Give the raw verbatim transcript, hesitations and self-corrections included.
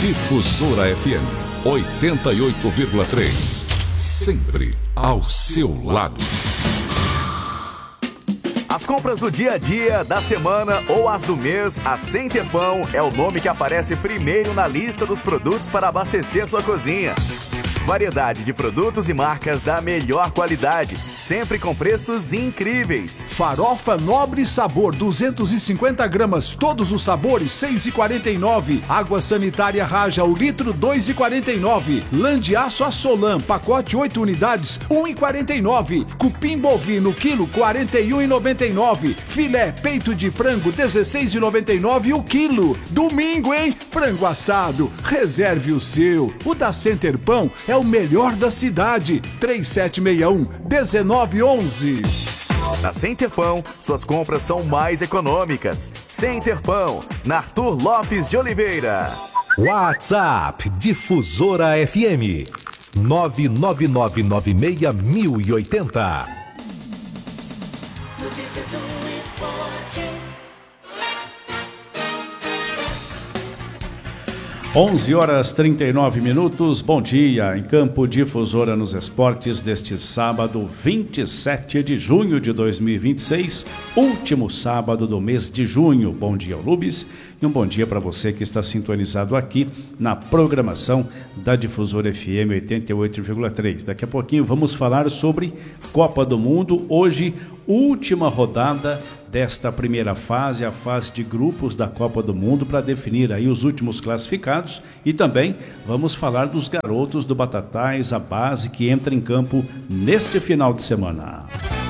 Difusora F M oitenta e oito vírgula três. Sempre ao seu lado. As compras do dia a dia, da semana ou as do mês, a Center Pão é o nome que aparece primeiro na lista dos produtos para abastecer sua cozinha. Variedade de produtos e marcas da melhor qualidade, sempre com preços incríveis. Farofa Nobre Sabor, duzentos e cinquenta gramas, todos os sabores, seis reais e quarenta e nove centavos. Água sanitária Raja, o litro, dois reais e quarenta e nove centavos. Lã de aço Assolan, pacote oito unidades, um real e quarenta e nove centavos. Cupim bovino, quilo, quarenta e um reais e noventa e nove centavos. Filé, peito de frango, dezesseis reais e noventa e nove centavos o quilo. Domingo, hein? Frango assado, reserve o seu. O da Center Pão é o melhor da cidade. três sete seis um, um nove um um. Na Center Pão, suas compras são mais econômicas. Center Pão, na Arthur Lopes de Oliveira. WhatsApp Difusora F M nove nove nove nove seis mil e oitenta. Notícias do esporte. onze horas e trinta e nove minutos, bom dia, em Campo Difusora nos esportes deste sábado, vinte e sete de junho de dois mil e vinte e seis, último sábado do mês de junho. Bom dia, Lubes, e um bom dia para você que está sintonizado aqui na programação da Difusora F M oitenta e oito vírgula três. Daqui a pouquinho vamos falar sobre Copa do Mundo, hoje, última rodada desta primeira fase, a fase de grupos da Copa do Mundo, para definir aí os últimos classificados, e também vamos falar dos garotos do Batatais, a base que entra em campo neste final de semana.